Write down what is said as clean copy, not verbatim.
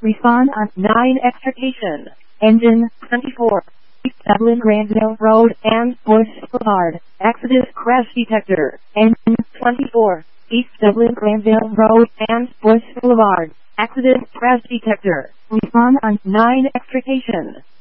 Respond on 9 extrication. Engine 24. East Dublin Granville Road and Bush Boulevard. Accident crash detector. Engine 24. East Dublin Granville Road and Bush Boulevard. Accident crash detector. Respond on 9 extrication.